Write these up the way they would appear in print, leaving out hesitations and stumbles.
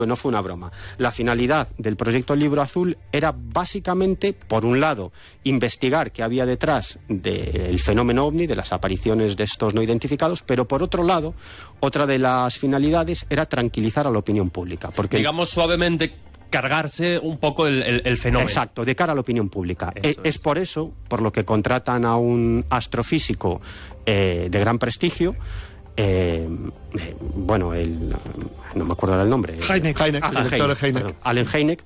no fue una broma. La finalidad del proyecto Libro Azul era básicamente, por un lado, investigar qué había detrás del fenómeno OVNI, de las apariciones de estos no identificados, pero por otro lado, otra de las finalidades era tranquilizar a la opinión pública. Porque, digamos, suavemente cargarse un poco el fenómeno. Exacto, de cara a la opinión pública. Es por eso, por lo que contratan a un astrofísico de gran prestigio, bueno, no me acuerdo del nombre. Allen Hynek,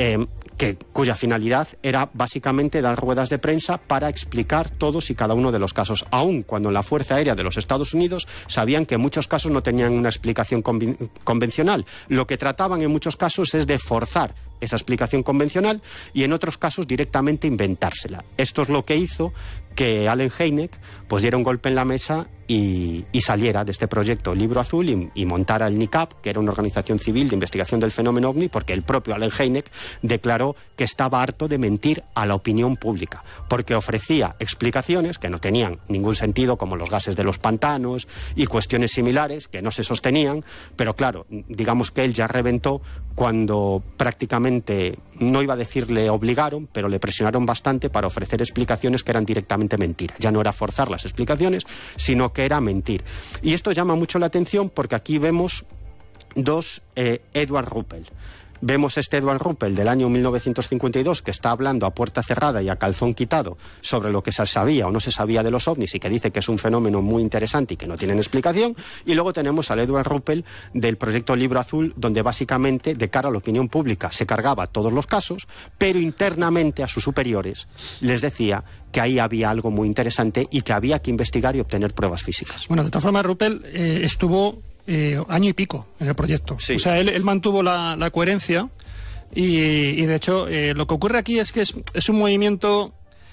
cuya finalidad era básicamente dar ruedas de prensa para explicar todos y cada uno de los casos, aun cuando en la Fuerza Aérea de los Estados Unidos sabían que en muchos casos no tenían una explicación convencional. Lo que trataban en muchos casos es de forzar esa explicación convencional y en otros casos directamente inventársela. Esto es lo que hizo que Allen Hynek pues diera un golpe en la mesa y saliera de este proyecto Libro Azul y montara el NICAP, que era una organización civil de investigación del fenómeno OVNI, porque el propio Allen Hynek declaró que estaba harto de mentir a la opinión pública, porque ofrecía explicaciones que no tenían ningún sentido, como los gases de los pantanos y cuestiones similares que no se sostenían, pero claro, digamos que él ya reventó cuando prácticamente, no iba a decir le obligaron, pero le presionaron bastante para ofrecer explicaciones que eran directamente mentiras. Ya no era forzar las explicaciones, sino que era mentir. Y esto llama mucho la atención porque aquí vemos dos Edward Ruppel. Vemos este Edward Ruppel del año 1952 que está hablando a puerta cerrada y a calzón quitado sobre lo que se sabía o no se sabía de los ovnis y que dice que es un fenómeno muy interesante y que no tienen explicación. Y luego tenemos al Edward Ruppel del proyecto Libro Azul, donde básicamente de cara a la opinión pública se cargaba todos los casos, pero internamente a sus superiores les decía que ahí había algo muy interesante y que había que investigar y obtener pruebas físicas. Bueno, de todas formas, Ruppel estuvo año y pico en el proyecto. Sí. O sea, él mantuvo la coherencia y de hecho lo que ocurre aquí es que es un movimiento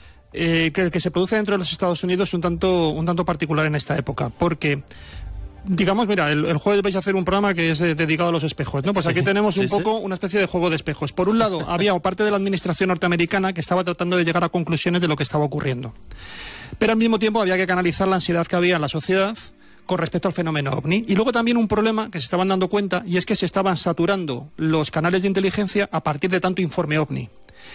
que se produce dentro de los Estados Unidos un tanto particular en esta época, porque digamos, mira, el jueves vais a hacer un programa que es dedicado a los espejos, ¿no? Pues aquí tenemos un poco una especie de juego de espejos. Por un lado, había parte de la administración norteamericana que estaba tratando de llegar a conclusiones de lo que estaba ocurriendo. Pero al mismo tiempo había que canalizar la ansiedad que había en la sociedad con respecto al fenómeno OVNI. Y luego también un problema que se estaban dando cuenta, y es que se estaban saturando los canales de inteligencia a partir de tanto informe OVNI.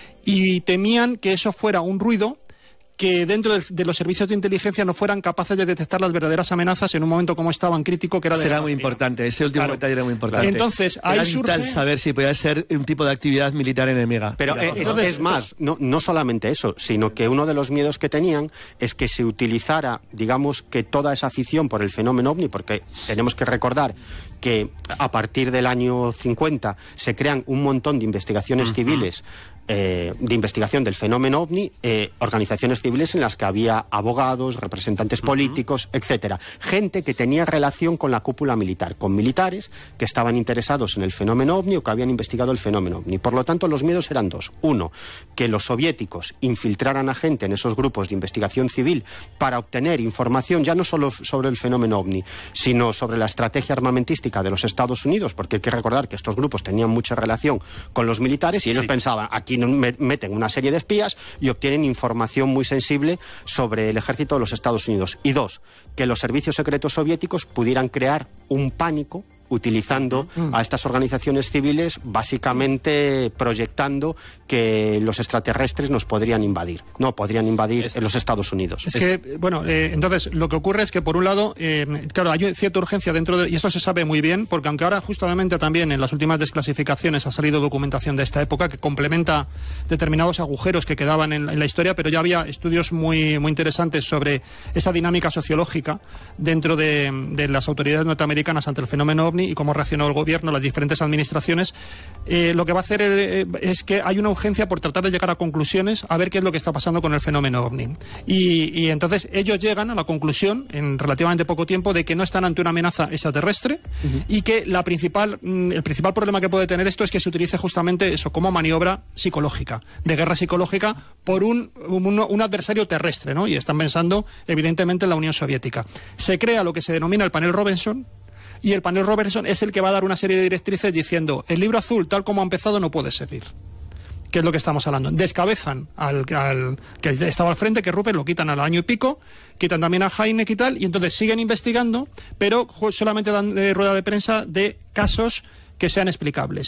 Y temían que eso fuera un ruido que dentro de los servicios de inteligencia no fueran capaces de detectar las verdaderas amenazas en un momento como estaban crítico, que era de será muy importante, ese último detalle era muy importante. Entonces, ahí surge vital saber si podía ser un tipo de actividad militar enemiga. Pero es más, no solamente eso, sino que uno de los miedos que tenían es que se utilizara, digamos, que toda esa afición por el fenómeno OVNI, porque tenemos que recordar que a partir del año 50 se crean un montón de investigaciones civiles de investigación del fenómeno OVNI, organizaciones civiles en las que había abogados, representantes políticos, etcétera. Gente que tenía relación con la cúpula militar, con militares que estaban interesados en el fenómeno OVNI o que habían investigado el fenómeno OVNI. Por lo tanto, los miedos eran dos. Uno, que los soviéticos infiltraran a gente en esos grupos de investigación civil para obtener información ya no solo sobre el fenómeno OVNI, sino sobre la estrategia armamentística de los Estados Unidos, porque hay que recordar que estos grupos tenían mucha relación con los militares y ellos pensaban, aquí meten una serie de espías y obtienen información muy sensible sobre el ejército de los Estados Unidos. Y dos, que los servicios secretos soviéticos pudieran crear un pánico utilizando a estas organizaciones civiles, básicamente proyectando que los extraterrestres nos podrían invadir. No, podrían invadir los Estados Unidos. Es que, bueno, entonces lo que ocurre es que por un lado, claro, hay cierta urgencia dentro de... Y esto se sabe muy bien, porque aunque ahora justamente también en las últimas desclasificaciones ha salido documentación de esta época que complementa determinados agujeros que quedaban en la historia, pero ya había estudios muy interesantes sobre esa dinámica sociológica dentro de las autoridades norteamericanas ante el fenómeno OVNI y cómo reaccionó el gobierno, las diferentes administraciones. Lo que va a hacer es que hay una urgencia por tratar de llegar a conclusiones, a ver qué es lo que está pasando con el fenómeno OVNI. Y entonces ellos llegan a la conclusión, en relativamente poco tiempo, de que no están ante una amenaza extraterrestre y que el principal problema que puede tener esto es que se utilice justamente eso como maniobra psicológica, de guerra psicológica por un adversario terrestre, ¿no? Y están pensando, evidentemente, en la Unión Soviética. Se crea lo que se denomina el panel Robinson, y el panel Robertson es el que va a dar una serie de directrices diciendo el libro azul tal como ha empezado no puede seguir. ¿Qué es lo que estamos hablando? Descabezan al que estaba al frente, que Ruppel, lo quitan al año y pico, quitan también a Hynek y tal, y entonces siguen investigando, pero solamente dan rueda de prensa de casos que sean explicables.